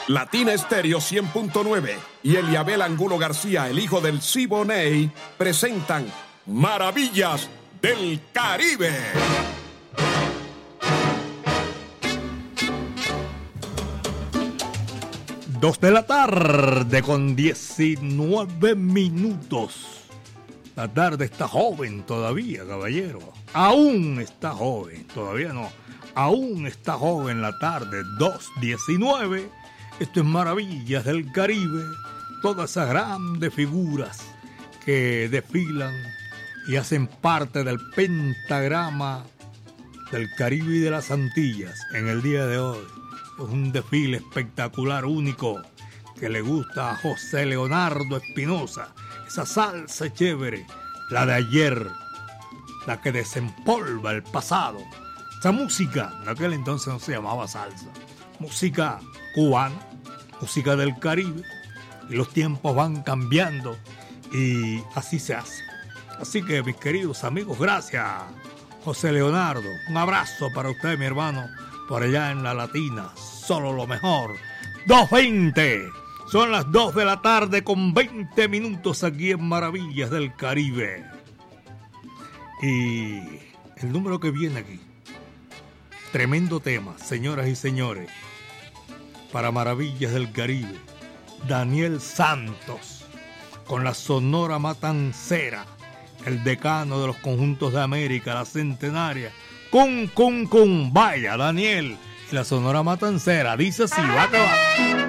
Latina Estéreo 100.9 y Eliabel Angulo García, el hijo del Siboney, presentan Maravillas del Caribe. 2 de la tarde con 19 minutos. La tarde está joven todavía, caballero. Aún está joven, todavía no. Aún está joven la tarde, 2:19. Esto es Maravillas del Caribe. Todas esas grandes figuras que desfilan y hacen parte del pentagrama del Caribe y de las Antillas en el día de hoy. Es un desfile espectacular, único, que le gusta a José Leonardo Espinosa. Esa salsa chévere, la de ayer, la que desempolva el pasado. Esa música, en aquel entonces no se llamaba salsa. Música cubana, música del Caribe. Y los tiempos van cambiando y así se hace. Así que, mis queridos amigos, gracias, José Leonardo. Un abrazo para usted, mi hermano, por allá en la Latina. Solo lo mejor. 2:20. Son las 2 de la tarde con 20 minutos aquí en Maravillas del Caribe. Y el número que viene aquí. Tremendo tema, señoras y señores. Para Maravillas del Caribe. Daniel Santos. Con la Sonora Matancera. El decano de los conjuntos de América, la centenaria. Vaya, Daniel. Y la Sonora Matancera dice así, va que va.